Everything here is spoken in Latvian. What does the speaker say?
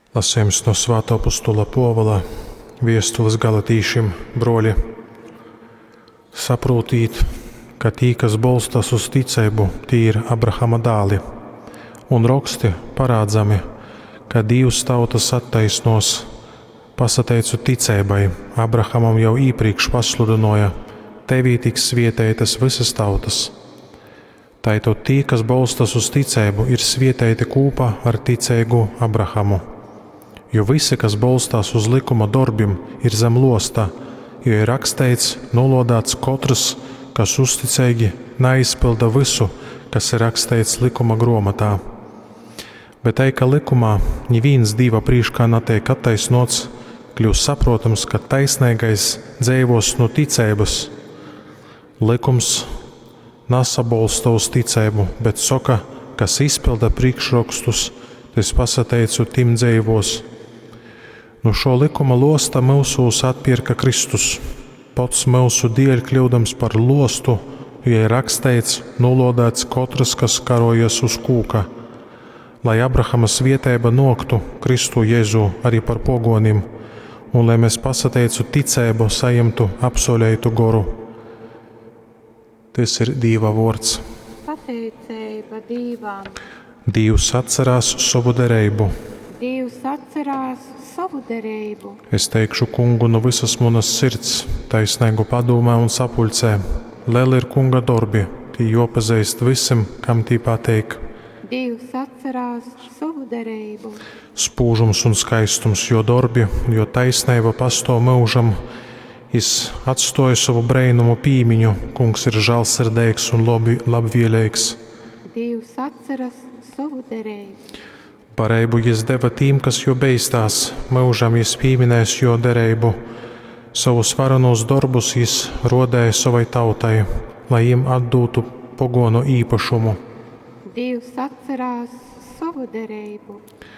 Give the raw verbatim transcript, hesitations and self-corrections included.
Lasījums no Svētā apostula Pāvila vēstules Galatīšiem, broļi. Saprotiet, ka tie, kas balstās uz ticību, tie ir Abrahama dēli, un raksti parādzami, ka Dievs tautas attaisnos, pasateicu ticībai. Abrahamam jau iepriekš pasludināja, tevī tiks svietētas visas tautas. Tātad tie, kas balstās uz ticību, ir svietēti kopā ar ticīgu Abrahamu. Jo visi, kas balstās uz likuma darbiem, ir zem losta, jo ir rakstīts, nolādēts katrs, kas uzticīgi neizpilda visu, kas ir rakstīts likuma grāmatā. Bet tai, ka likumā neviens Dieva priekšā netiek attaisnots, kļūst saprotams, ka taisnīgais dzīvos no ticības. Likums nesabalsta uz ticību, bet saka, kas izpilda priekšrakstus, tas pasateicu tim dzīvos. No šo likuma losta mūsos atpirka Kristus, pats mūsu dēļ kļūdams par lostu, jo ir rakstīts, nolādēts katrs, kas karojas uz kūka, lai Abrahama svētība noktu Kristu Jēzu arī par pogonim, un lai mēs pasateicu ticību saimtu apsolītu goru. Tas ir Dieva vārds. Pateicība Dievam. Dievs atcerās savu derību. Dievs atcerās savu derību. Es teikšu kungu no visas manas sirds, taisnīgu padomā un sapulcē. Lieli ir kunga darbi, tie jāpazīst visam, kam tie pateik. Dievs atcerās savu derību. Spūžums un skaistums jo darbi, jo taisnība pastāv mūžam. Es atstāju savu brainumu pīmiņu, kungs ir žēlsirdīgs un labi, labvēlīgs. Dievs atceras savu derību. Pareibu jis deva tīm, kas jo beistās, mūžam jis pīminēs jo derību. Savus varenos darbus jis rodēja savai tautai, lai jiem atdūtu pogonu īpašumu. Dievs atcerās savu derību.